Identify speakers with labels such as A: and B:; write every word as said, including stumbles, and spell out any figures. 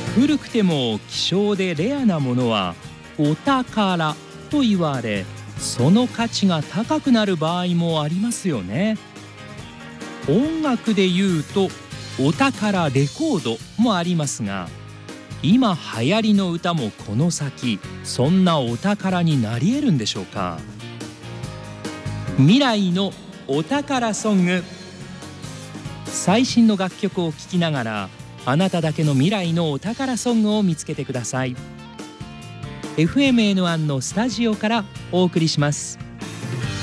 A: 古くても希少でレアなものはお宝と言われ、その価値が高くなる場合もありますよね。音楽で言うとお宝レコードもありますが、今流行りの歌もこの先そんなお宝になり得るんでしょうか。未来のお宝ソング。最新の楽曲を聴きながら、あなただけの未来のお宝ソングを見つけてください。エフエムエヌワン のスタジオからお送りします。